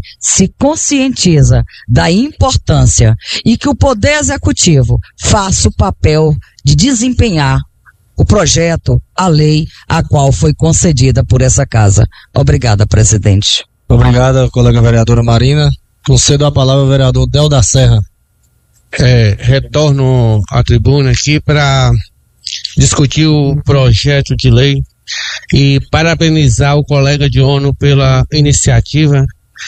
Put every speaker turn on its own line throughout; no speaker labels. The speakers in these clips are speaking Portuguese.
se conscientiza da importância e que o Poder Executivo faça o papel de desempenhar o projeto, a lei, a qual foi concedida por essa casa. Obrigada, presidente.
Obrigada, colega vereadora Marina. Concedo a palavra ao vereador Del da Serra.
Retorno à tribuna aqui para discutir o projeto de lei e parabenizar o colega Johnny pela iniciativa.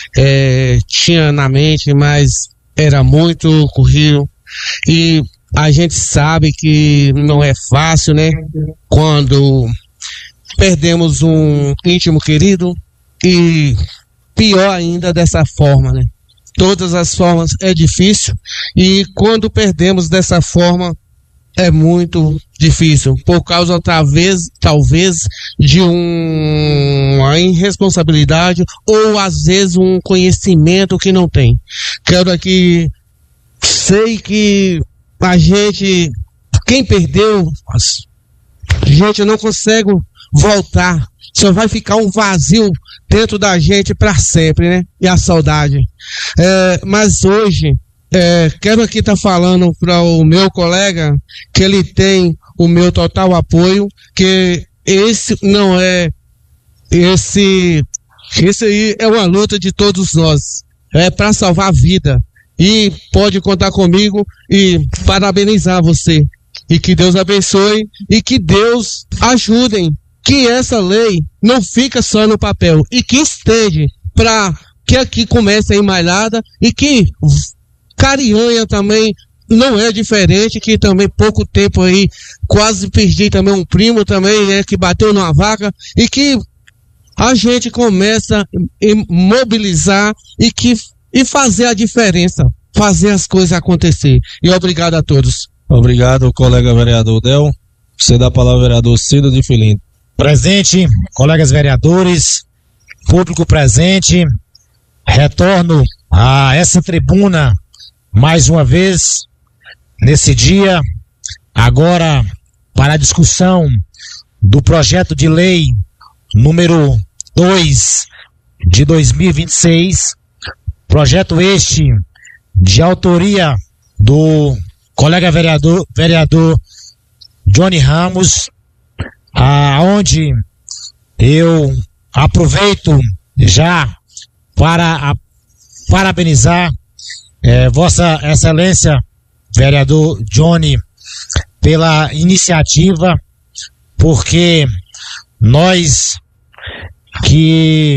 Tinha na mente, mas era muito corrido e a gente sabe que não é fácil, né? Quando perdemos um íntimo querido e pior ainda dessa forma, né? Todas as formas é difícil e quando perdemos dessa forma é muito difícil, por causa talvez de uma irresponsabilidade ou às vezes um conhecimento que não tem. Quero aqui, sei que a gente, quem perdeu, a gente não consegue voltar, só vai ficar um vazio dentro da gente para sempre, né? E a saudade. Mas hoje, quero aqui estar falando para o meu colega que ele tem o meu total apoio, que esse não é, esse aí é uma luta de todos nós, é para salvar a vida. E pode contar comigo e parabenizar você. E que Deus abençoe e que Deus ajude que essa lei não fica só no papel e que estende para que aqui comece a Malhada e que Carianha também não é diferente, que também pouco tempo aí quase perdi também um primo também, que bateu numa vaca e que a gente começa a mobilizar e fazer a diferença, fazer as coisas acontecer. E obrigado a todos.
Obrigado, colega vereador Del. Você dá a palavra ao vereador Cido de Filinto.
Presente, colegas vereadores, público presente, retorno a essa tribuna mais uma vez, nesse dia, agora para a discussão do projeto de lei número 2 de 2026, projeto este de autoria do colega vereador Johnny Ramos, aonde eu aproveito já para parabenizar Vossa Excelência, vereador Johnny, pela iniciativa, porque nós que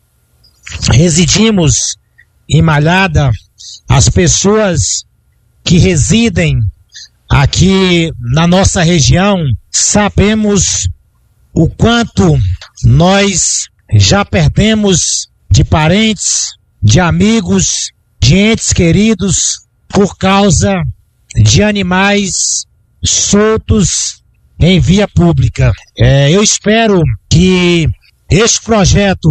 residimos em Malhada, as pessoas que residem aqui na nossa região, sabemos o quanto nós já perdemos de parentes, de amigos, de entes queridos por causa de animais soltos em via pública. Eu espero que este projeto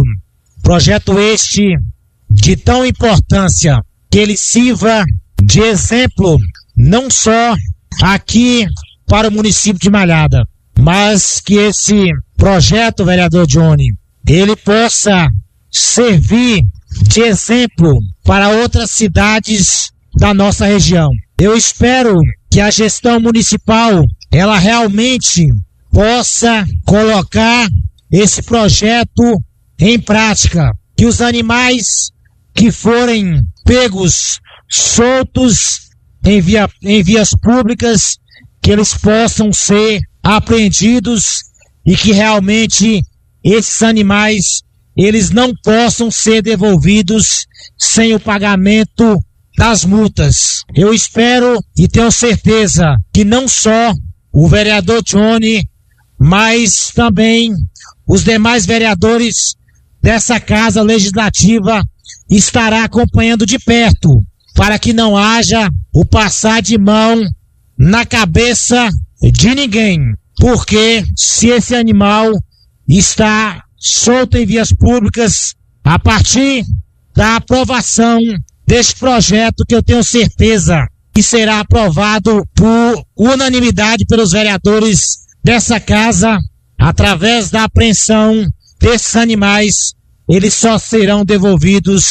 este de tão importância, que ele sirva de exemplo não só aqui para o município de Malhada, mas que esse projeto, vereador Johnny, ele possa servir de exemplo para outras cidades da nossa região. Eu espero que a gestão municipal, ela realmente possa colocar esse projeto em prática, que os animais que forem pegos soltos em vias públicas, que eles possam ser apreendidos e que realmente esses animais eles não possam ser devolvidos sem o pagamento das multas. Eu espero e tenho certeza que não só o vereador Johnny, mas também os demais vereadores dessa Casa Legislativa estará acompanhando de perto, para que não haja o passar de mão na cabeça de ninguém, porque se esse animal está solto em vias públicas, a partir da aprovação deste projeto, que eu tenho certeza que será aprovado por unanimidade pelos vereadores dessa casa, através da apreensão desses animais, eles só serão devolvidos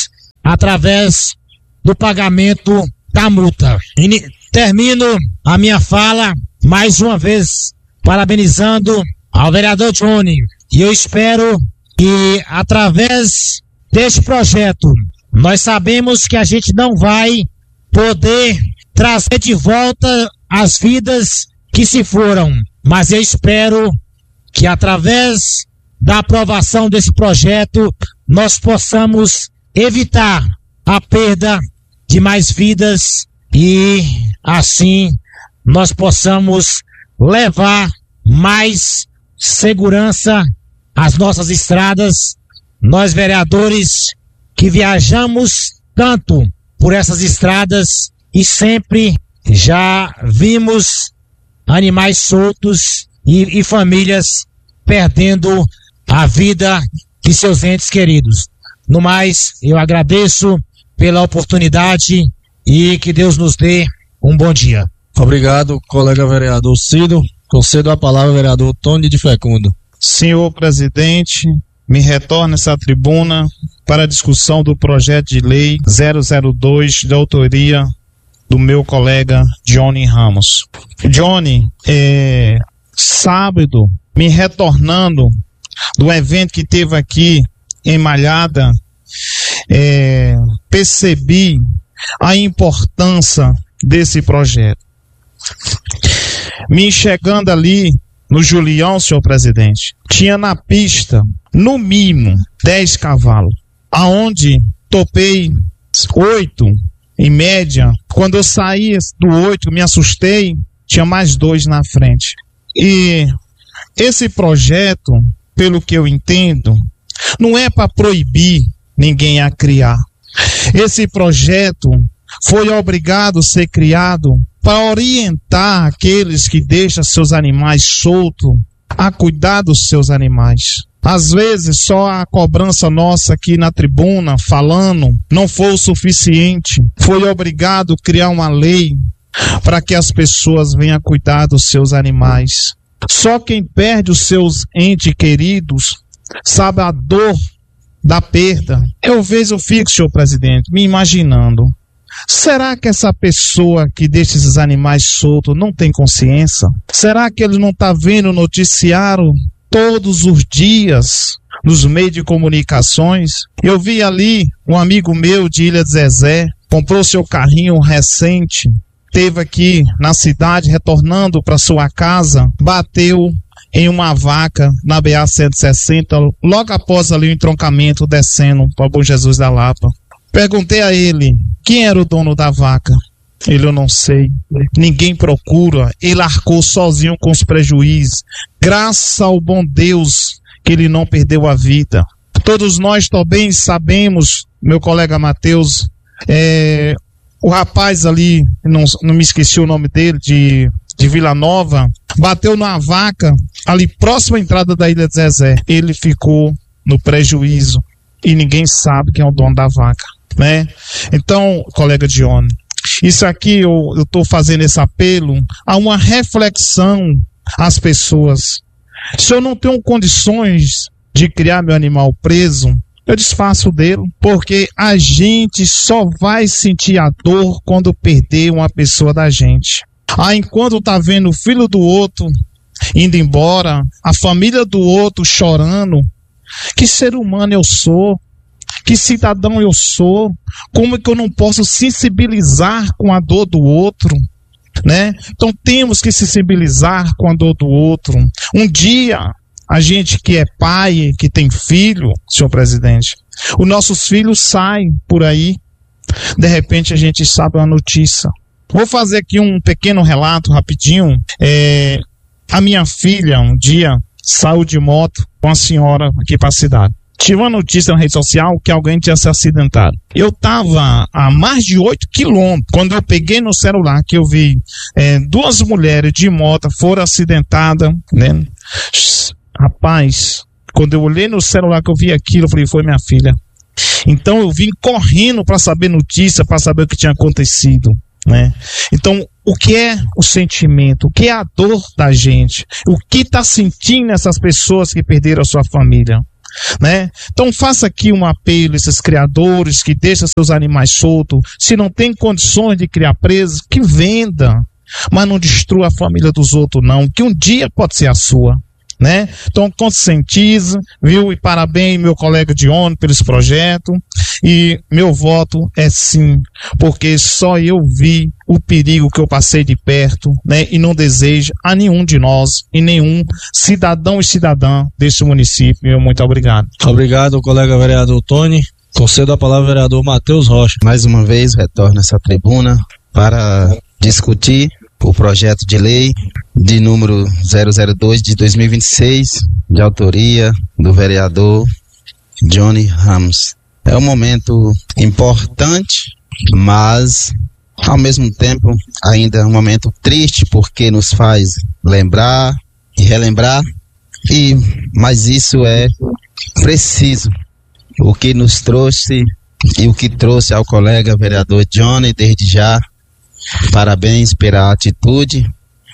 através do pagamento da multa. Termino a minha fala mais uma vez parabenizando ao vereador Johnny, e eu espero que através deste projeto nós sabemos que a gente não vai poder trazer de volta as vidas que se foram, mas eu espero que através da aprovação desse projeto nós possamos evitar a perda de mais vidas e assim nós possamos levar mais segurança às nossas estradas. Nós vereadores que viajamos tanto por essas estradas e sempre já vimos animais soltos e famílias perdendo a vida de seus entes queridos. No mais, eu agradeço pela oportunidade e que Deus nos dê um bom dia.
Obrigado, colega vereador Cido. Concedo a palavra ao vereador Tony de Fecundo.
Senhor presidente, me retorno essa tribuna para a discussão do projeto de lei 002 de autoria do meu colega Johnny Ramos. Johnny, sábado, me retornando do evento que teve aqui em Malhada, percebi a importância desse projeto. Me chegando ali no Julião, senhor presidente, tinha na pista, no mínimo, 10 cavalos, aonde topei 8, em média. Quando eu saí do 8, me assustei, tinha mais 2 na frente. E esse projeto, pelo que eu entendo, não é para proibir ninguém a criar. Esse projeto foi obrigado a ser criado para orientar aqueles que deixam seus animais soltos a cuidar dos seus animais. Às vezes, só a cobrança nossa aqui na tribuna, falando, não foi o suficiente. Foi obrigado a criar uma lei para que as pessoas venham cuidar dos seus animais. Só quem perde os seus entes queridos sabe a dor da perda. Eu fico, senhor presidente, me imaginando. Será que essa pessoa que deixa esses animais soltos não tem consciência? Será que ele não está vendo o noticiário todos os dias nos meios de comunicações? Eu vi ali um amigo meu de Ilha de Zezé, comprou seu carrinho recente, esteve aqui na cidade, retornando para sua casa, bateu em uma vaca na BA-160, logo após ali o entroncamento, descendo para Bom Jesus da Lapa. Perguntei a ele, quem era o dono da vaca? Ele, eu não sei. Ninguém procura. Ele arcou sozinho com os prejuízos. Graças ao bom Deus que ele não perdeu a vida. Todos nós também sabemos, meu colega Matheus, o rapaz ali, não me esqueci o nome dele, de Vila Nova, bateu numa vaca ali próximo à entrada da Ilha de Zezé. Ele ficou no prejuízo e ninguém sabe quem é o dono da vaca, né? Então, colega Johnny, isso aqui eu estou fazendo esse apelo a uma reflexão às pessoas. Se eu não tenho condições de criar meu animal preso, eu desfaço dele, porque a gente só vai sentir a dor quando perder uma pessoa da gente. Enquanto tá vendo o filho do outro indo embora, a família do outro chorando, que ser humano eu sou? Que cidadão eu sou? Como é que eu não posso sensibilizar com a dor do outro, né? Então temos que sensibilizar com a dor do outro. Um dia, a gente que é pai, que tem filho, senhor presidente, os nossos filhos saem por aí, de repente a gente sabe uma notícia. Vou fazer aqui um pequeno relato rapidinho. A minha filha, um dia, saiu de moto com a senhora aqui para a cidade. Tive uma notícia na rede social que alguém tinha se acidentado. Eu estava a mais de 8 quilômetros. Quando eu peguei no celular, que eu vi 2 mulheres de moto foram acidentadas, né? Rapaz, quando eu olhei no celular que eu vi aquilo, eu falei, foi minha filha. Então eu vim correndo para saber notícia, para saber o que tinha acontecido, né? Então, o que é o sentimento? O que é a dor da gente? O que está sentindo essas pessoas que perderam a sua família? né? Então faça aqui um apelo a esses criadores que deixam seus animais soltos, se não tem condições de criar presas, que venda, mas não destrua a família dos outros não, que um dia pode ser a sua, né? Então conscientiza, viu? E parabéns meu colega Dione pelo esse projeto, e meu voto é sim, porque só eu vi o perigo que eu passei de perto, né? E não desejo a nenhum de nós e nenhum cidadão e cidadã desse município. Meu muito obrigado.
Obrigado, colega vereador Tony. Concedo a palavra ao vereador Matheus Rocha.
Mais uma vez retorno a essa tribuna para discutir o projeto de lei de número 002 de 2026, de autoria do vereador Johnny Ramos. É um momento importante, mas ao mesmo tempo ainda é um momento triste, porque nos faz lembrar e relembrar, mas isso é preciso. O que nos trouxe e o que trouxe ao colega vereador Johnny, desde já, parabéns pela atitude,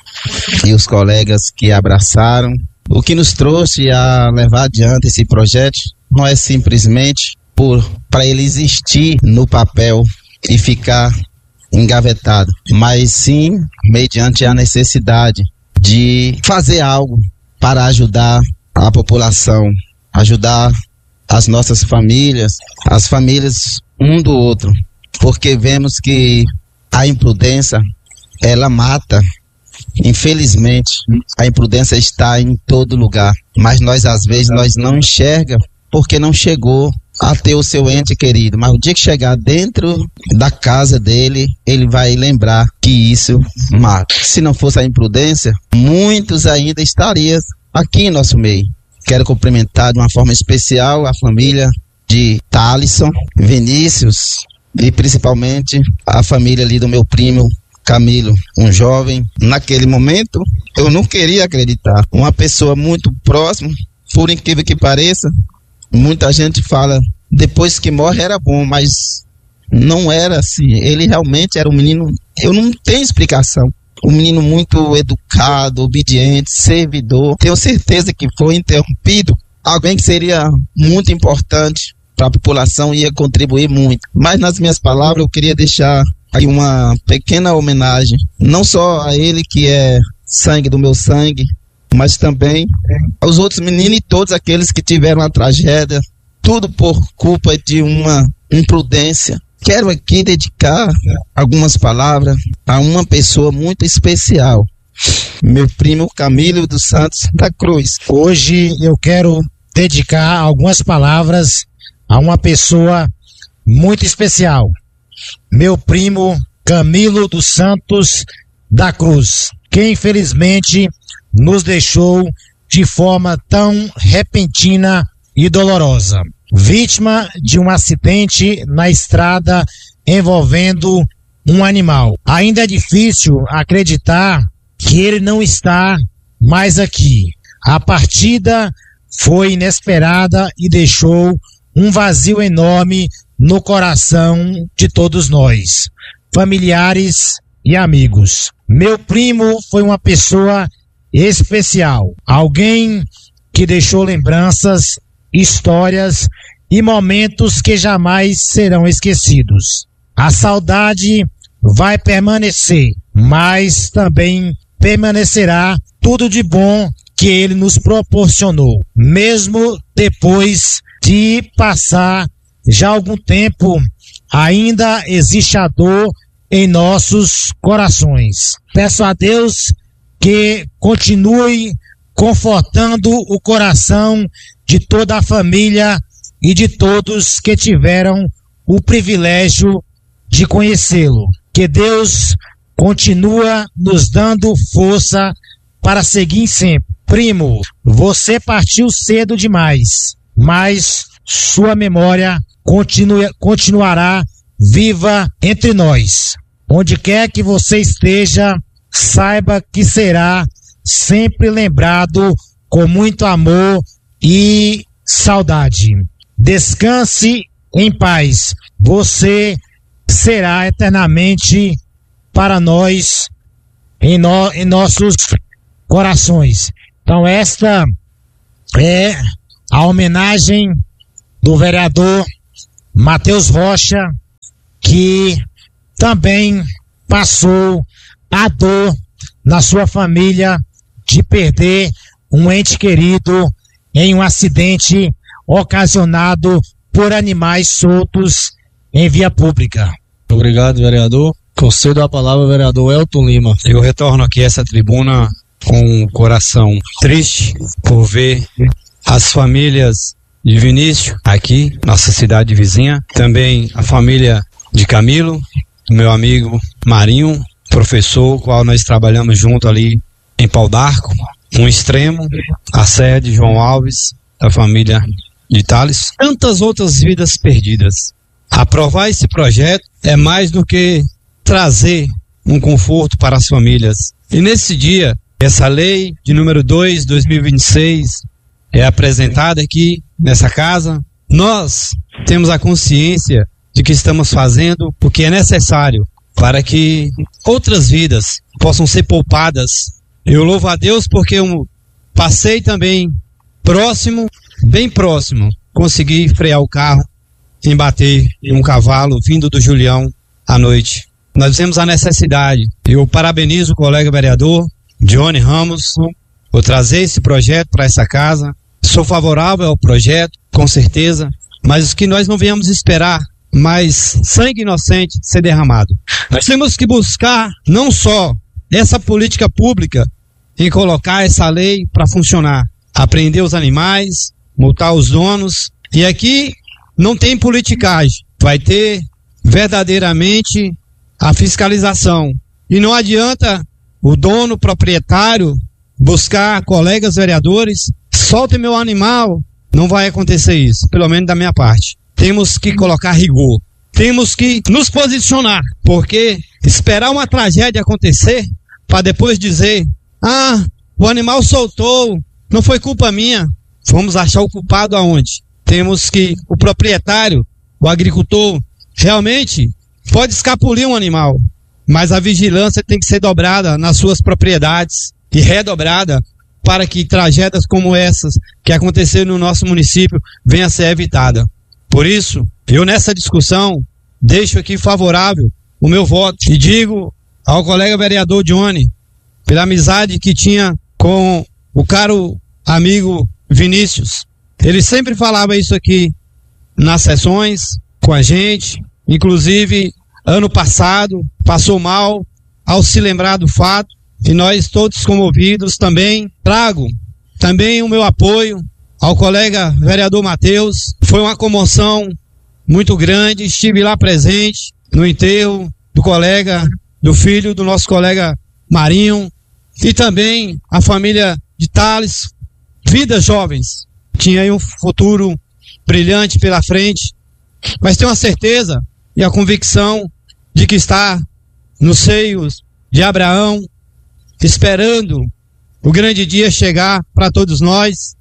e os colegas que abraçaram. O que nos trouxe a levar adiante esse projeto não é simplesmente para ele existir no papel e ficar engavetado, mas sim mediante a necessidade de fazer algo para ajudar a população, ajudar as nossas famílias, as famílias um do outro, porque vemos que a imprudência, ela mata. Infelizmente, a imprudência está em todo lugar, mas nós às vezes nós não enxerga porque não chegou a ter o seu ente querido, mas o dia que chegar dentro da casa dele, ele vai lembrar que isso mata. Se não fosse a imprudência, muitos ainda estariam aqui em nosso meio. Quero cumprimentar de uma forma especial a família de Thalisson, Vinícius e principalmente a família ali do meu primo Camilo, um jovem. Naquele momento eu não queria acreditar, uma pessoa muito próxima, por incrível que pareça. Muita gente fala, depois que morre era bom, mas não era assim. Ele realmente era um menino, eu não tenho explicação. Um menino muito educado, obediente, servidor. Tenho certeza que foi interrompido. Alguém que seria muito importante para a população, ia contribuir muito. Mas nas minhas palavras eu queria deixar aí uma pequena homenagem, não só a ele que é sangue do meu sangue, mas também aos outros meninos e todos aqueles que tiveram a tragédia, tudo por culpa de uma imprudência. Quero aqui dedicar algumas palavras a uma pessoa muito especial, meu primo Camilo dos Santos da Cruz.
Hoje eu quero dedicar algumas palavras a uma pessoa muito especial, meu primo Camilo dos Santos da Cruz, que infelizmente nos deixou de forma tão repentina e dolorosa, vítima de um acidente na estrada envolvendo um animal. Ainda é difícil acreditar que ele não está mais aqui. A partida foi inesperada e deixou um vazio enorme no coração de todos nós, familiares e amigos. Meu primo foi uma pessoa especial, alguém que deixou lembranças, histórias e momentos que jamais serão esquecidos. A saudade vai permanecer, mas também permanecerá tudo de bom que ele nos proporcionou, mesmo depois de passar já algum tempo. Ainda existe a dor em nossos corações. Peço a Deus que continue confortando o coração de toda a família e de todos que tiveram o privilégio de conhecê-lo. Que Deus continua nos dando força para seguir sempre. Primo, você partiu cedo demais, mas sua memória continuará viva entre nós. Onde quer que você esteja, saiba que será sempre lembrado com muito amor e saudade. Descanse em paz. Você será eternamente para nós em nossos corações. Então esta é a homenagem do vereador Matheus Rocha, que também passou a dor na sua família de perder um ente querido em um acidente ocasionado por animais soltos em via pública.
Obrigado, vereador. Concedo a palavra ao vereador Elton Lima.
Eu retorno aqui a essa tribuna com o coração triste por ver as famílias de Vinícius aqui, nossa cidade vizinha, também a família de Camilo, meu amigo Marinho, professor, qual nós trabalhamos junto ali em Pau d'Arco, um extremo, a sede João Alves, da família de Tales, tantas outras vidas perdidas. Aprovar esse projeto é mais do que trazer um conforto para as famílias. E nesse dia, essa lei de número 2, 2026, é apresentada aqui nessa casa. Nós temos a consciência de que estamos fazendo o que é necessário para que outras vidas possam ser poupadas. Eu louvo a Deus porque eu passei também próximo, bem próximo, consegui frear o carro e bater em um cavalo vindo do Julião à noite. Nós vemos a necessidade. Eu parabenizo o colega vereador Johnny Ramos por trazer esse projeto para essa casa. Sou favorável ao projeto, com certeza, mas o que nós não viemos esperar mais sangue inocente ser derramado. Nós temos que buscar não só essa política pública em colocar essa lei para funcionar, apreender os animais, multar os donos, e aqui não tem politicagem, vai ter verdadeiramente a fiscalização. E não adianta o dono, proprietário, buscar colegas vereadores, solte meu animal, não vai acontecer isso, pelo menos da minha parte. Temos que colocar rigor, temos que nos posicionar, porque esperar uma tragédia acontecer para depois dizer, o animal soltou, não foi culpa minha, vamos achar o culpado aonde? Temos que, o proprietário, o agricultor, realmente pode escapulir um animal, mas a vigilância tem que ser dobrada nas suas propriedades e redobrada para que tragédias como essas que aconteceram no nosso município venham a ser evitada. Por isso, eu nessa discussão deixo aqui favorável o meu voto e digo ao colega vereador Johnny, pela amizade que tinha com o caro amigo Vinícius, ele sempre falava isso aqui nas sessões com a gente, inclusive ano passado passou mal ao se lembrar do fato, e nós todos comovidos também. Trago também o meu apoio ao colega vereador Matheus. Foi uma comoção muito grande, estive lá presente no enterro do colega, do filho do nosso colega Marinho, e também a família de Tales, vidas jovens, tinha aí um futuro brilhante pela frente, mas tenho a certeza e a convicção de que está nos seios de Abraão, esperando o grande dia chegar para todos nós.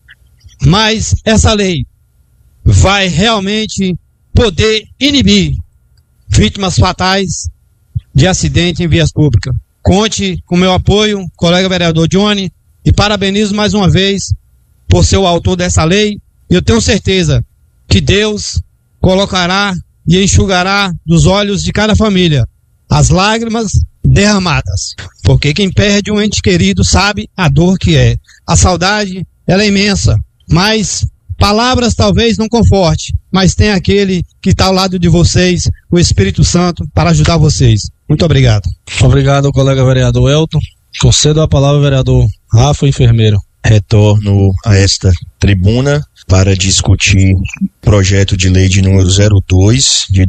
Mas essa lei vai realmente poder inibir vítimas fatais de acidente em vias públicas. Conte com meu apoio, colega vereador Johnny, e parabenizo mais uma vez por ser o autor dessa lei. E eu tenho certeza que Deus colocará e enxugará dos olhos de cada família as lágrimas derramadas, porque quem perde um ente querido sabe a dor que é. A saudade, ela é imensa, mas palavras talvez não conforte, mas tem aquele que está ao lado de vocês, o Espírito Santo, para ajudar vocês. Muito obrigado.
Obrigado, colega vereador Elton. Concedo a palavra ao vereador Rafa Enfermeiro.
Retorno a esta tribuna para discutir projeto de lei de número 02 de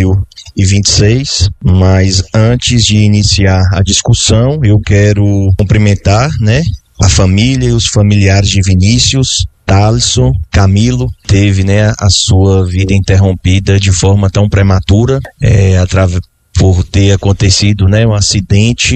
2026, mas antes de iniciar a discussão, eu quero cumprimentar, a família e os familiares de Vinícius, Thaleson, Camilo, teve, a sua vida interrompida de forma tão prematura, por ter acontecido, um acidente,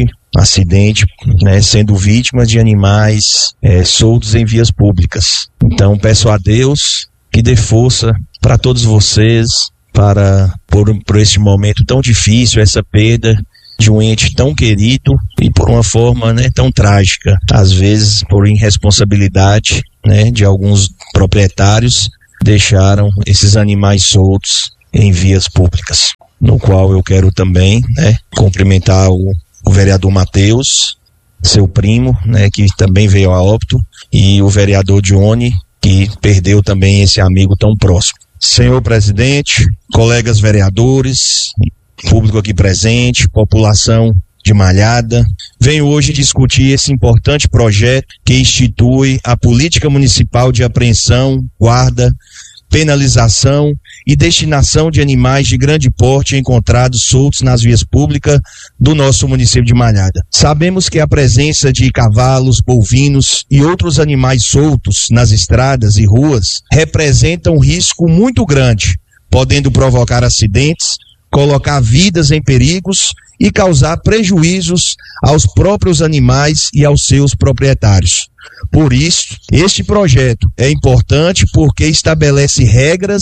sendo vítima de animais soltos em vias públicas. Então peço a Deus que dê força para todos vocês, por este momento tão difícil, essa perda de um ente tão querido e por uma forma, né, tão trágica, às vezes por irresponsabilidade, né, de alguns proprietários, deixaram esses animais soltos em vias públicas, no qual eu quero também, né, cumprimentar o vereador Matheus, seu primo, né, que também veio a óbito, e o vereador Johnny, que perdeu também esse amigo tão próximo. Senhor presidente, colegas vereadores, público aqui presente, população de Malhada, venho hoje discutir esse importante projeto que institui a política municipal de apreensão, guarda, penalização e destinação de animais de grande porte encontrados soltos nas vias públicas do nosso município de Malhada. Sabemos que a presença de cavalos, bovinos e outros animais soltos nas estradas e ruas representa um risco muito grande, podendo provocar acidentes, colocar vidas em perigos e causar prejuízos aos próprios animais e aos seus proprietários. Por isso, este projeto é importante porque estabelece regras,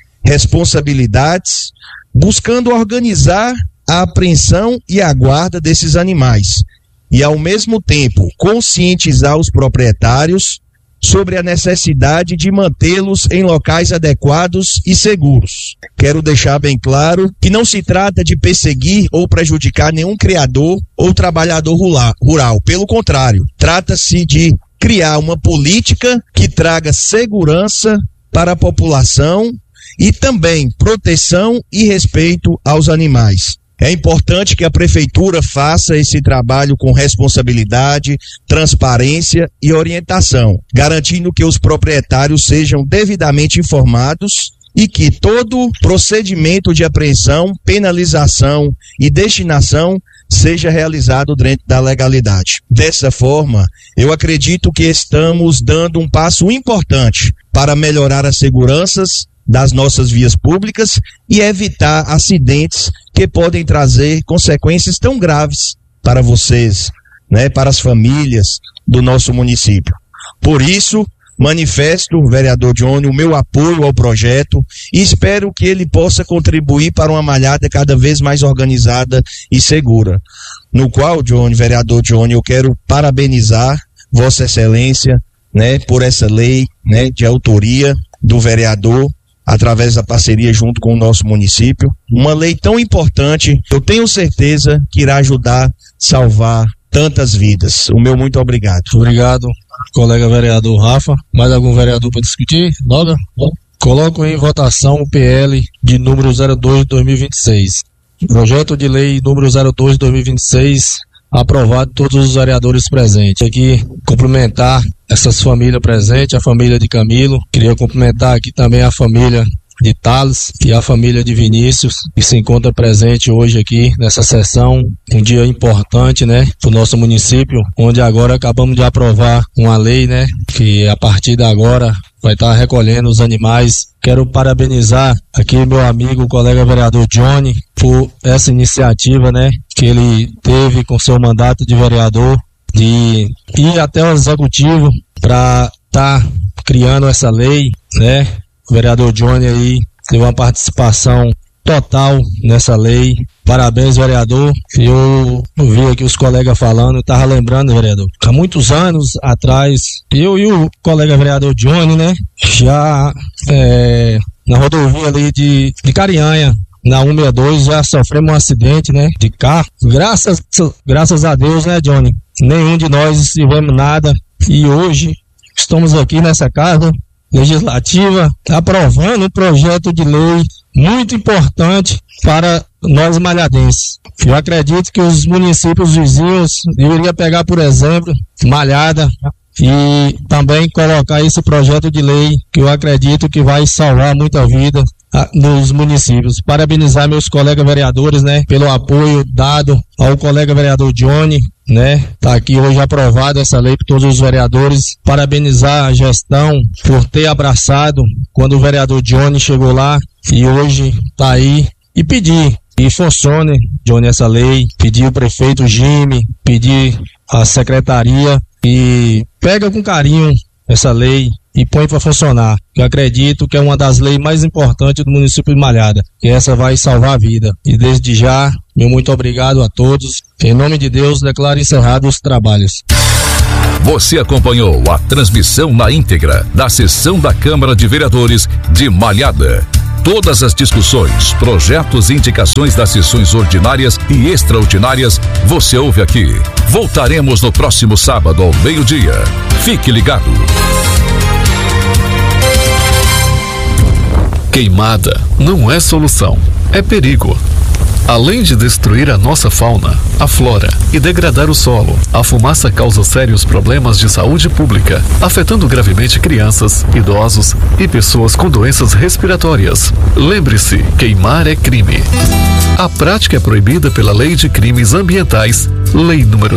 responsabilidades, buscando organizar a apreensão e a guarda desses animais e, ao mesmo tempo, conscientizar os proprietários sobre a necessidade de mantê-los em locais adequados e seguros. Quero deixar bem claro que não se trata de perseguir ou prejudicar nenhum criador ou trabalhador rural. Pelo contrário, trata-se de criar uma política que traga segurança para a população e também proteção e respeito aos animais. É importante que a prefeitura faça esse trabalho com responsabilidade, transparência e orientação, garantindo que os proprietários sejam devidamente informados e que todo procedimento de apreensão, penalização e destinação seja realizado dentro da legalidade. Dessa forma, eu acredito que estamos dando um passo importante para melhorar as seguranças das nossas vias públicas e evitar acidentes que podem trazer consequências tão graves para vocês, né, para as famílias do nosso município. Por isso, manifesto, vereador Johnny, o meu apoio ao projeto e espero que ele possa contribuir para uma Malhada cada vez mais organizada e segura. No qual, Johnny, vereador Johnny, eu quero parabenizar Vossa Excelência, né, por essa lei, né, de autoria do vereador, através da parceria junto com o nosso município. Uma lei tão importante, eu tenho certeza que irá ajudar a salvar tantas vidas. O meu muito obrigado.
Obrigado, colega vereador Rafa. Mais algum vereador para discutir? Noga? Coloco em votação o PL de número 02/2026. Projeto de lei número 02/2026, aprovado por todos os vereadores presentes. Aqui, cumprimentar essas famílias presentes, a família de Camilo. Queria cumprimentar aqui também a família de Thales e a família de Vinícius, que se encontra presente hoje aqui nessa sessão, um dia importante, né, para o nosso município, onde agora acabamos de aprovar uma lei, né, que a partir de agora vai estar recolhendo os animais. Quero parabenizar aqui meu amigo, colega vereador Johnny, por essa iniciativa, né, que ele teve com seu mandato de vereador, de ir até o executivo para estar criando essa lei, né. O vereador Johnny aí teve uma participação total nessa lei. Parabéns, vereador. Eu vi aqui os colegas falando, estava lembrando, vereador, há muitos anos atrás, eu e o colega vereador Johnny, né, já na rodovia ali de Carianha, na 162, já sofremos um acidente, né, de carro. Graças a Deus, né, Johnny, nenhum de nós tivemos nada e hoje estamos aqui nessa casa legislativa aprovando um projeto de lei muito importante para nós malhadenses. Eu acredito que os municípios vizinhos deveriam pegar, por exemplo, Malhada e também colocar esse projeto de lei, que eu acredito que vai salvar muita vida nos municípios. Parabenizar meus colegas vereadores, né, pelo apoio dado ao colega vereador Johnny, né, tá aqui hoje aprovada essa lei por todos os vereadores. Parabenizar a gestão por ter abraçado quando o vereador Johnny chegou lá e hoje tá aí, e pedir e funcione, Johnny, essa lei, pedir o prefeito Jimmy, pedir a secretaria e pega com carinho essa lei e põe para funcionar. Eu acredito que é uma das leis mais importantes do município de Malhada, e essa vai salvar a vida. E desde já Meu muito obrigado a todos. Em nome de Deus, declaro encerrados os trabalhos.
Você acompanhou a transmissão na íntegra da sessão da Câmara de Vereadores de Malhada. Todas as discussões, projetos e indicações das sessões ordinárias e extraordinárias você ouve aqui. Voltaremos no próximo sábado ao meio-dia. Fique ligado.
Queimada não é solução, é perigo. Além de destruir a nossa fauna, a flora e degradar o solo, a fumaça causa sérios problemas de saúde pública, afetando gravemente crianças, idosos e pessoas com doenças respiratórias. Lembre-se, queimar é crime. A prática é proibida pela Lei de Crimes Ambientais, Lei número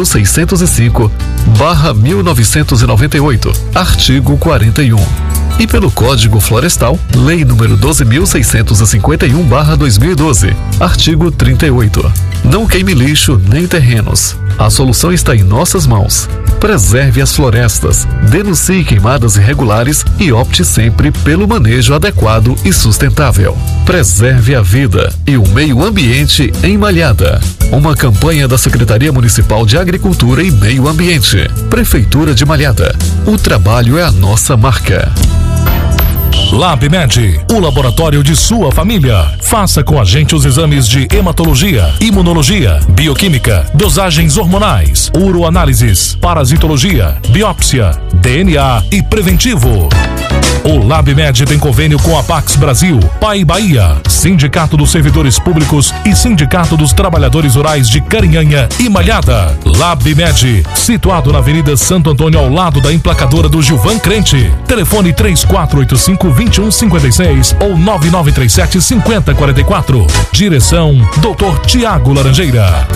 9.605/1998, artigo 41. E pelo Código Florestal, Lei número 12.651/2012, artigo 38. Não queime lixo nem terrenos. A solução está em nossas mãos. Preserve as florestas, denuncie queimadas irregulares e opte sempre pelo manejo adequado e sustentável. Preserve a vida e o meio ambiente em Malhada. Uma campanha da Secretaria Municipal de Agricultura e Meio Ambiente. Prefeitura de Malhada. O trabalho é a nossa marca.
LabMed, o laboratório de sua família. Faça com a gente os exames de hematologia, imunologia, bioquímica, dosagens hormonais, uroanálises, parasitologia, biópsia, DNA e preventivo. O LabMed tem convênio com a Pax Brasil, Pai Bahia, Sindicato dos Servidores Públicos e Sindicato dos Trabalhadores Rurais de Carinhanha e Malhada. LabMed, situado na Avenida Santo Antônio, ao lado da emplacadora do Gilvan Crente. Telefone 3485-2156 ou 9937-5044. Direção Dr. Tiago Laranjeira.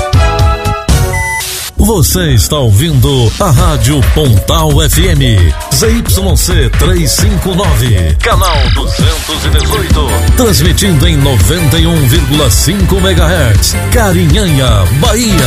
Você está ouvindo a Rádio Pontal FM, ZYC 359, canal 218, transmitindo em 91,5 MHz, Carinhanha, Bahia.